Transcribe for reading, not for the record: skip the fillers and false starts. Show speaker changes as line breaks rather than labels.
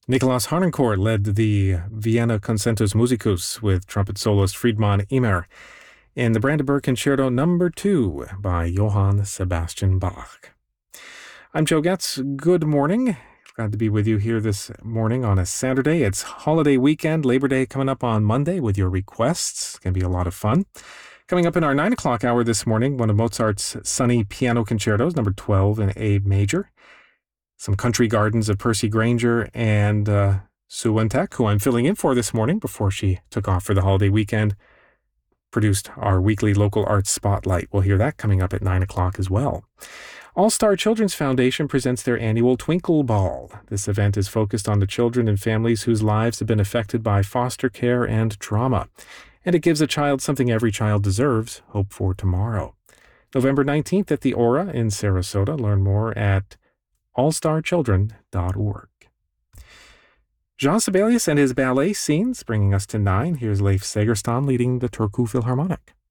Nikolaus Harnoncourt led the Vienna Concertos Musicus with trumpet soloist Friedman Immer in the Brandenburg Concerto No. 2 by Johann Sebastian Bach. I'm Joe Getz. Good morning. Glad to be with you here this morning on a Saturday. It's holiday weekend, Labor Day coming up on Monday with your requests. It's going to be a lot of fun. Coming up in our 9 o'clock hour this morning, one of Mozart's Sunny Piano Concertos, number 12 in A major. Some Country Gardens of Percy Grainger and Sue Wentek, who I'm filling in for this morning before she took off for the holiday weekend, produced our weekly local arts spotlight. We'll hear that coming up at 9 o'clock as well. All-Star Children's Foundation presents their annual Twinkle Ball. This event is focused on the children and families whose lives have been affected by foster care and trauma. And it gives a child something every child deserves, hope for tomorrow. November 19th at the Aura in Sarasota. Learn more at allstarchildren.org. Jean Sibelius and his ballet scenes bringing us to 9. Here's Leif Segerstam leading the Turku Philharmonic.